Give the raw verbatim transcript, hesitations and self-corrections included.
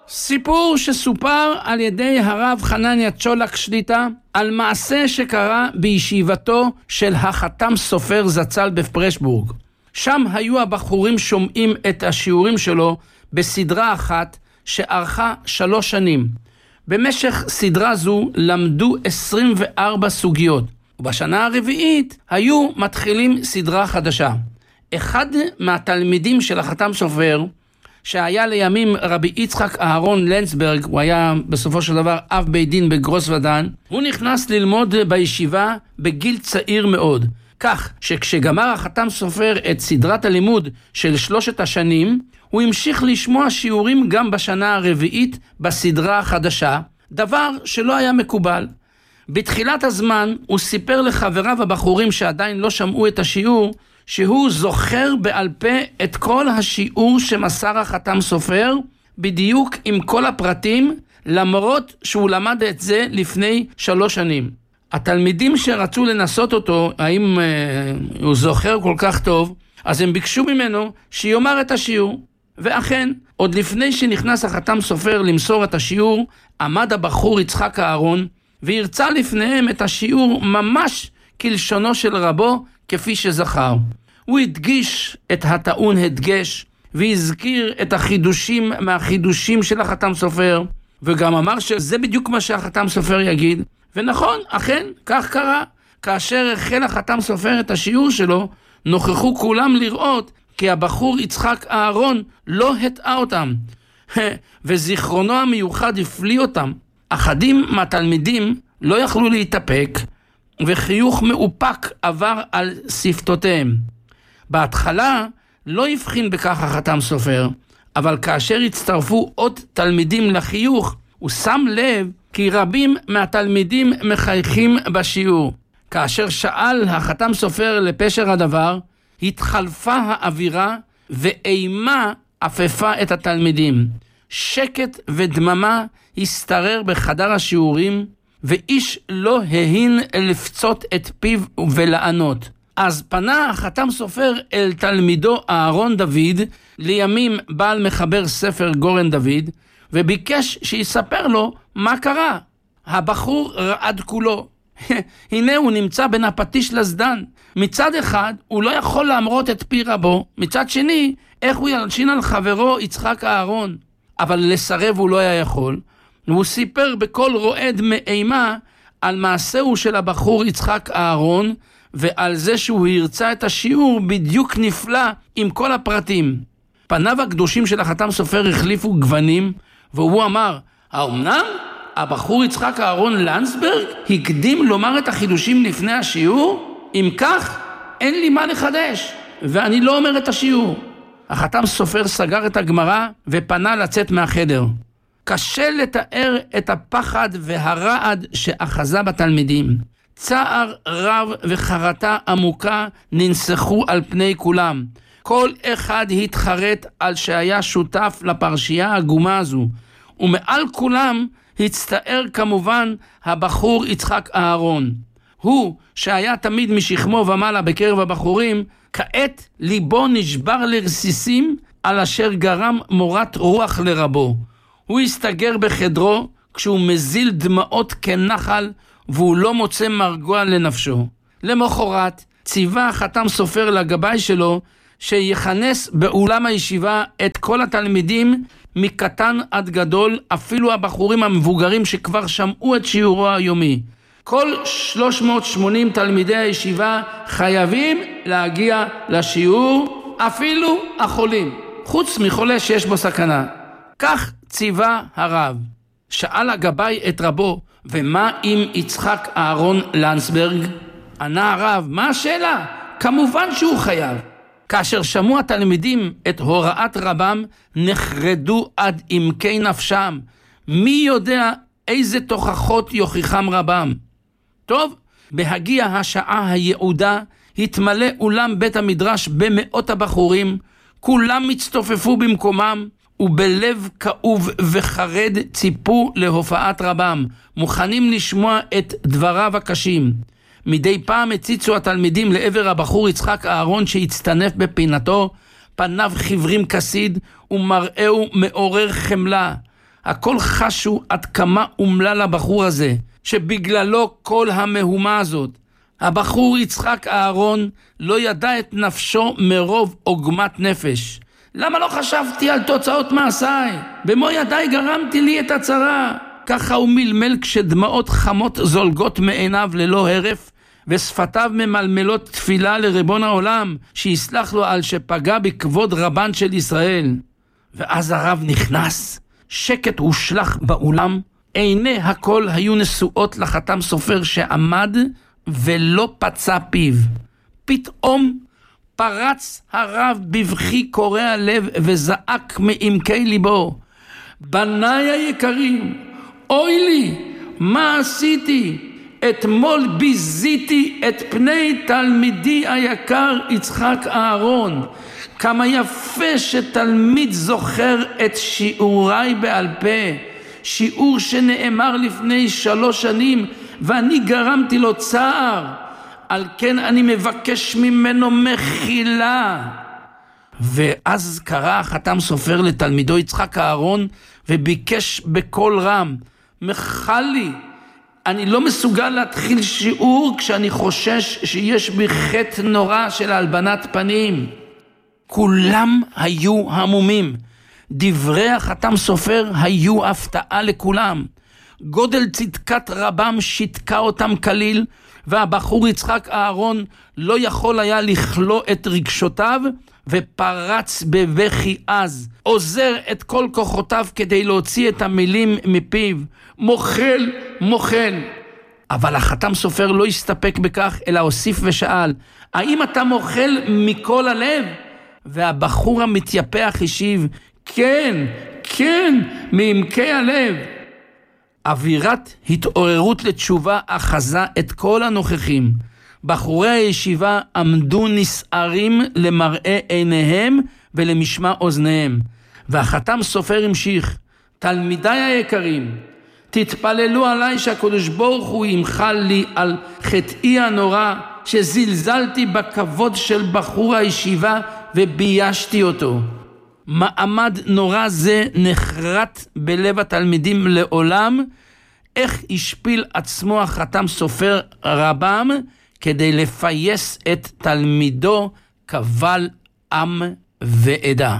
סיפור שסופר על ידי הרב חנניה צ'ולק שליטה על מעשה שקרה בישיבתו של החתם סופר זצ"ל בפרשבורג. שם היו הבחורים שומעים את השיעורים שלו בסדרה אחת שארכה שלוש שנים. במשך סדרה זו למדו עשרים וארבע סוגיות, ובשנה הרביעית היו מתחילים סדרה חדשה. אחד מהתלמידים של החתם סופר, שהיה לימים רבי יצחק אהרון לנצברג, הוא היה בסופו של דבר אב בית דין בגרוס ודן, הוא נכנס ללמוד בישיבה בגיל צעיר מאוד. כך שכשגמר החתם סופר את סדרת הלימוד של שלושת השנים, הוא המשיך לשמוע שיעורים גם בשנה הרביעית בסדרה החדשה, דבר שלא היה מקובל. בתחילת הזמן הוא סיפר לחבריו הבחורים שעדיין לא שמעו את השיעור, שהוא זוכר בעל פה את כל השיעור שמסר החתם סופר, בדיוק עם כל הפרטים, למרות שהוא למד את זה לפני שלוש שנים. התלמידים שרצו לנסות אותו, האם אה, הוא זוכר כל כך טוב, אז הם ביקשו ממנו שיאמר את השיעור. ואכן, עוד לפני שנכנס החתם סופר למסור את השיעור, עמד הבחור יצחק אהרון, והרצה לפניהם את השיעור ממש כלשונו של רבו, כפי שזכר. הוא הדגיש את הטעון הדגש, והזכיר את החידושים מהחידושים של החתם סופר, וגם אמר שזה בדיוק מה שהחתם סופר יגיד. ונכון, אכן, כך קרה. כאשר החל החתם סופר את השיעור שלו, נוכחו כולם לראות כי הבחור יצחק אהרון לא הטעה אותם, וזיכרונו המיוחד הפליא אותם. אחדים מהתלמידים לא יכלו להתאפק, וחיוך מאופק עבר על שפתותיהם. בהתחלה לא הבחין בכך החתם סופר, אבל כאשר הצטרפו עוד תלמידים לחיוך, הוא שם לב כי רבים מהתלמידים מחייכים בשיעור. כאשר שאל החתם סופר לפשר הדבר, התחלפה האווירה ואימה אפפה את התלמידים. שקט ודממה הסתרר בחדר השיעורים, ואיש לא ההין לפצות את פיו ולענות. אז פנה החתם סופר אל תלמידו אהרון דוד, לימים בעל מחבר ספר גורן דוד, וביקש שיספר לו מה קרה. הבחור רעד כולו. הנה הוא נמצא בין הפטיש לסדן. מצד אחד הוא לא יכול להמרות את פי רבו, מצד שני איך הוא ילשין על חברו יצחק אהרון. אבל לסרב הוא לא היה יכול, והוא סיפר בקול רועד מאימה על מעשהו של הבחור יצחק אהרון, ועל זה שהוא הרצה את השיעור בדיוק נפלא עם כל הפרטים. פניו הקדושים של החתם סופר החליפו גוונים, והוא אמר, האומנם? הבחור יצחק אהרון לנסברג הקדים לומר את החידושים לפני השיעור? אם כך, אין לי מה לחדש, ואני לא אומר את השיעור. החתם סופר סגר את הגמרא ופנה לצאת מהחדר. קשה לתאר את הפחד והרעד שאחזה בתלמידים. צער רב וחרטה עמוקה ננסחו על פני כולם. כל אחד התחרט על שהיה שותף לפרשייה העגומה הזו, ומעל כולם הצטער כמובן הבחור יצחק אהרון. הוא שהיה תמיד משכמו ומעלה בקרב הבחורים, כעת ליבו נשבר לרסיסים על אשר גרם מורת רוח לרבו. הוא הסתגר בחדרו כשהוא מזיל דמעות כנחל, והוא לא מוצא מרגוע לנפשו. למחרת ציווה החתם סופר לגבאי שלו שיכנס באולם הישיבה את כל התלמידים מקטן עד גדול, אפילו הבחורים המבוגרים שכבר שמעו את שיעורו היומי. כל שלוש מאות ושמונים תלמידי הישיבה חייבים להגיע לשיעור, אפילו החולים, חוץ מחולה שיש בו סכנה. כך ציווה הרב. שאל הגבאי את רבו, ומה עם יצחק אהרון לנסברג? ענה הרב, מה השאלה? כמובן שהוא חייב. כאשר שמעו התלמידים את הוראת רבם, נחרדו עד עמקי נפשם. מי יודע איזה תוכחות יוכיחם רבם? טוב, בהגיע השעה היעודה, התמלא אולם בית המדרש במאות הבחורים, כולם מצטופפו במקומם, ובלב כאוב וחרד ציפו להופעת רבם, מוכנים לשמוע את דבריו הקשים. מדי פעם הציצו התלמידים לעבר הבחור יצחק אהרון שהצטנף בפינתו, פניו חיוורים כסיד ומראהו מעורר חמלה. הכל חשו עד כמה אומלל הבחור הזה, שבגללו כל המהומה הזאת. הבחור יצחק אהרון לא ידע את נפשו מרוב עוגמת נפש. למה לא חשבתי על תוצאות מעשיי? במו ידיי גרמתי לי את הצרה. ככה הוא מלמל כשדמעות חמות זולגות מעיניו ללא הרף, ושפתיו ממלמלות תפילה לריבון העולם, שיסלח לו על שפגע בכבוד רבן של ישראל. ואז הרב נכנס, שקט הושלח באולם, עיני הכל היו נשואות לחתם סופר שעמד ולא פצע פיו. פתאום פרץ הרב בבכי קורע לב וזעק מעמקי ליבו, בניי היקרים, אוי לי, מה עשיתי? אתמול ביזיתי את פני תלמידי היקר יצחק אהרון. כמה יפה שתלמיד זוכר את שיעוריי בעל פה, שיעור שנאמר לפני שלוש שנים ואני גרמתי לו צער, על כן אני מבקש ממנו מחילה. ואז קרא החתם סופר לתלמידו יצחק אהרון וביקש בקול רם, מחל לי, אני לא מסוגל להתחיל שיעור כשאני חושש שיש בי חטא נורא של הלבנת פנים. כולם היו המומים. דברי החתם סופר היו הפתעה לכולם. גודל צדקת רבם שיתקה אותם כליל, והבחור יצחק אהרון לא יכול היה לכלוא את רגשותיו, ופרץ בבכי עז, עוזר את כל כוחותיו כדי להוציא את המילים מפיו, מוחל, מוחל. אבל החתם סופר לא הסתפק בכך, אלא הוסיף ושאל, האם אתה מוחל מכל הלב? והבחור המתייפח השיב, כן, כן, מעמקי הלב. אווירת התעוררות לתשובה אחזה את כל הנוכחים. בחורי הישיבה עמדו נסערים למראה עיניהם ולמשמע אוזניהם. והחתם סופר המשיך, תלמידיי היקרים, תתפללו עליי שהקדוש ברוך הוא ימחל לי על חטאי הנורא, שזלזלתי בכבוד של בחור הישיבה וביישתי אותו. מעמד נורא זה נחרט בלב התלמידים לעולם, איך השפיל עצמו החתם סופר רבם כדי לפייס את תלמידו קבל עם ועדה.